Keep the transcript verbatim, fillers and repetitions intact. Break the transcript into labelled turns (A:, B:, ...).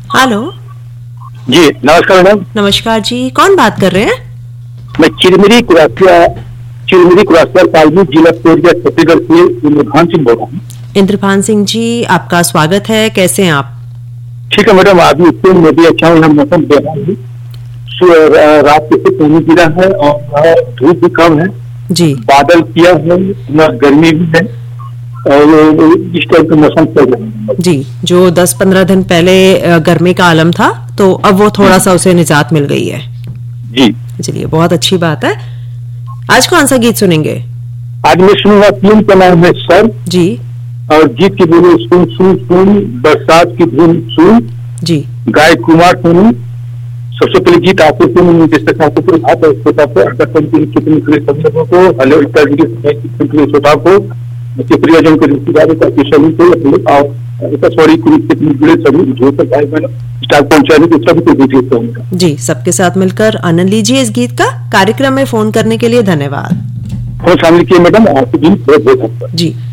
A: Hello
B: जी नमस्कार madam.
A: नमस्कार जी, कौन बात कर रहे हैं?
B: मैं चिरमिरी कुरासिया चिरमिरी कुरासिया तालमी जिला कोरिया छत्तीसगढ़ से इंद्रभान सिंह बोल रहा हूँ।
A: इंद्रभान सिंह जी, आपका स्वागत है। कैसे हैं आप?
B: ठीक है मैडम, अभी उससे मैं भी अच्छा हूँ। हम मौसम दे रहा हूँ, रात से पानी गिरा है और धूप भी कम है
A: जी।
B: बादल किया है, गर्मी भी है और इस टाइप का मौसम चल रहा है
A: जी। जो दस पंद्रह दिन पहले गर्मी का आलम था, तो अब वो थोड़ा सा उसे निजात मिल गई है
B: जी।
A: चलिए, बहुत अच्छी बात है। आज कौन सा गीत सुनेंगे?
B: आज मैं सुनूंगा, फिल्म का नाम है सर
A: जी।
B: और गीत की बोली सुन सुन सुन बरसात की धुन सुन
A: जी।
B: गाय कुमार सुन। सबसे पहले गीत आपको सुन जिससे आपको पूरे हाथ और श्रोता को कितने पूरे सभी लोगों को हेलो श्रोता को उसके प्रियजन के रिश्तेदारों का सभी को सॉरी कितने जुड़े सभी जो तक भाई बहन स्टाफ पहुंचाने के सभी को दीजिए होगा
A: जी। सबके साथ मिलकर आनंद लीजिए इस गीत का। कार्यक्रम में फोन करने के लिए धन्यवाद।
B: फोन शामिल किए मैडम, आपकी दिन बहुत बहुत
A: जी।